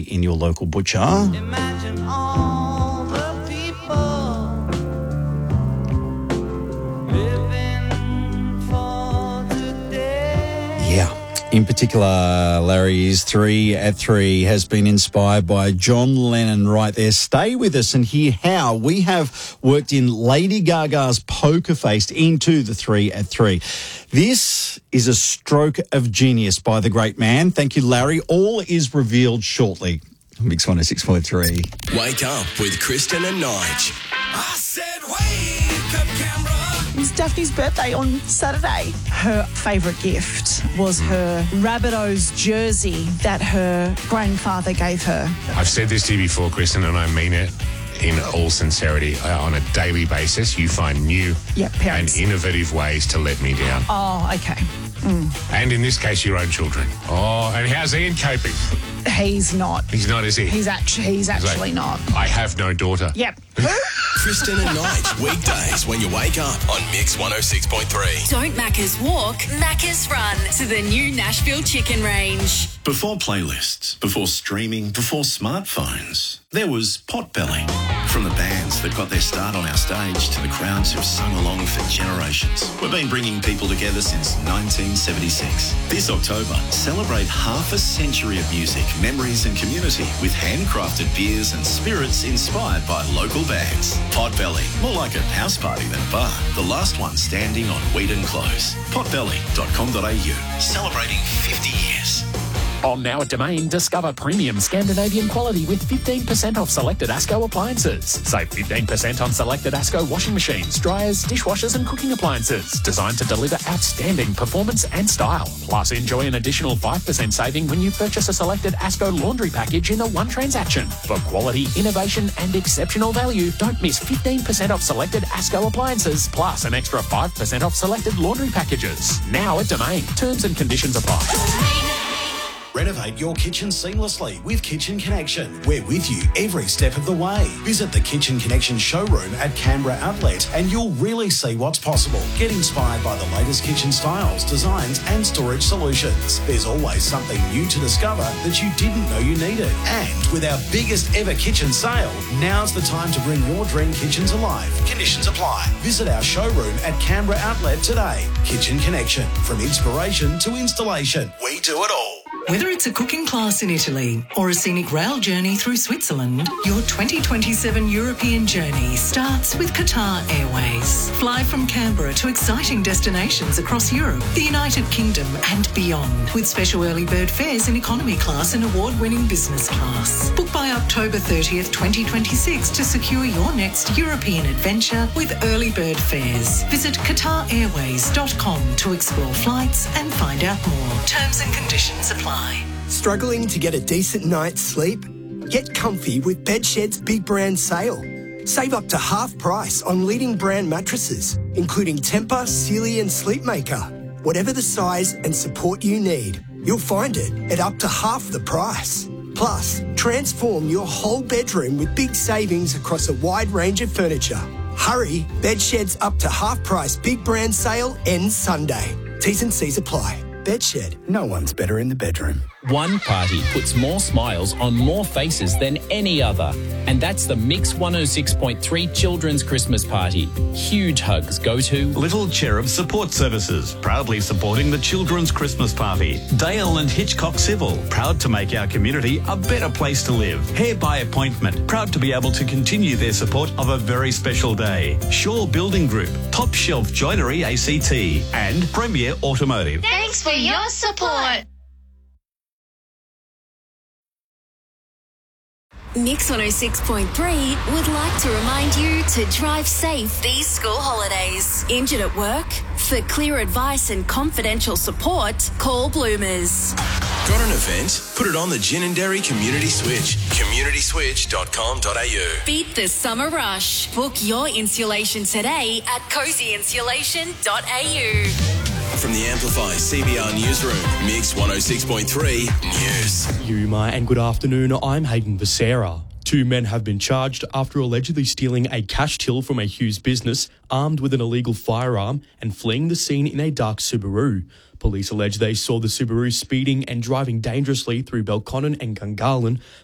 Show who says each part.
Speaker 1: in your local butcher.
Speaker 2: Imagine all the people living for today.
Speaker 1: Yeah. In particular, Larry's 3 at 3 has been inspired by John Lennon right there. Stay with us and hear how we have worked in Lady Gaga's Poker Face into the 3 at 3. This is a stroke of genius by the great man. Thank you, Larry. All is revealed shortly. Mix 106.3.
Speaker 3: Wake up with Kristen and Nige. I said wake up, Canberra.
Speaker 4: It was Daphne's birthday on Saturday. Her favourite gift was her Rabbitohs jersey that her grandfather gave her.
Speaker 5: I've said this to you before, Kristen, and I mean it in all sincerity. On a daily basis, you find new and innovative ways to let me down.
Speaker 4: Oh, okay.
Speaker 5: And in this case, your own children. Oh, and how's Ian coping?
Speaker 4: He's not.
Speaker 5: He's not, is he?
Speaker 4: He's actually not.
Speaker 5: I have no daughter.
Speaker 4: Yep.
Speaker 3: Kristen and Nige, weekdays when you wake up on Mix 106.3.
Speaker 6: Don't Macca's walk, Macca's run to the new Nashville Chicken Range.
Speaker 7: Before playlists, before streaming, before smartphones, there was Potbelly. From the bands that got their start on our stage to the crowds who've sung along for generations, we've been bringing people together since 1976. This October, celebrate half a century of music, memories and community with handcrafted beers and spirits inspired by local bands. Potbelly, more like a house party than a bar. The last one standing on Wheaton Close. Potbelly.com.au, celebrating 50 years.
Speaker 8: On now at Domain, discover premium Scandinavian quality with 15% off selected ASCO appliances. Save 15% on selected ASCO washing machines, dryers, dishwashers and cooking appliances. Designed to deliver outstanding performance and style. Plus, enjoy an additional 5% saving when you purchase a selected ASCO laundry package in a one transaction. For quality, innovation and exceptional value, don't miss 15% off selected ASCO appliances, plus an extra 5% off selected laundry packages. Now at Domain. Terms and conditions apply.
Speaker 7: Renovate your kitchen seamlessly with Kitchen Connection. We're with you every step of the way. Visit the Kitchen Connection showroom at Canberra Outlet and you'll really see what's possible. Get inspired by the latest kitchen styles, designs and storage solutions. There's always something new to discover that you didn't know you needed. And with our biggest ever kitchen sale, now's the time to bring your dream kitchen to life. Conditions apply. Visit our showroom at Canberra Outlet today. Kitchen Connection. From inspiration to installation, we do it all.
Speaker 9: Whether it's a cooking class in Italy or a scenic rail journey through Switzerland, your 2027 European journey starts with Qatar Airways. Fly from Canberra to exciting destinations across Europe, the United Kingdom and beyond, with special early bird fares in economy class and award-winning business class. Book by October 30th, 2026 to secure your next European adventure with early bird fares. Visit QatarAirways.com to explore flights and find out more. Terms and conditions apply.
Speaker 10: Struggling to get a decent night's sleep? Get comfy with Bedshed's big brand sale. Save up to half price on leading brand mattresses, including Tempur, Sealy and Sleepmaker. Whatever the size and support you need, you'll find it at up to half the price. Plus, transform your whole bedroom with big savings across a wide range of furniture. Hurry, Bedshed's up to half price big brand sale ends Sunday. T's and C's apply. Bedshed, no one's better in the bedroom.
Speaker 11: One party puts more smiles on more faces than any other. And that's the Mix 106.3 Children's Christmas Party. Huge hugs go to
Speaker 12: Little Cherub Support Services, proudly supporting the Children's Christmas Party. Dale and Hitchcock Civil, proud to make our community a better place to live. Hair by Appointment, proud to be able to continue their support of a very special day. Shaw Building Group, Top Shelf Joinery ACT, and Premier Automotive.
Speaker 13: Thanks for your support.
Speaker 6: Mix 106.3 would like to remind you to drive safe these school holidays. Injured at work? For clear advice and confidential support, call Bloomers.
Speaker 3: Got an event? Put it on the Gin and Dairy Community Switch. CommunitySwitch.com.au.
Speaker 6: Beat the summer rush. Book your insulation today at cozyinsulation.au.
Speaker 3: From the Amplify CBR Newsroom, Mix 106.3 News.
Speaker 14: Yuma and good afternoon, I'm Hayden Becerra. 2 men have been charged after allegedly stealing a cash till from a Hughes business, armed with an illegal firearm and fleeing the scene in a dark Subaru. Police allege they saw the Subaru speeding and driving dangerously through Belconnen and Gungahlin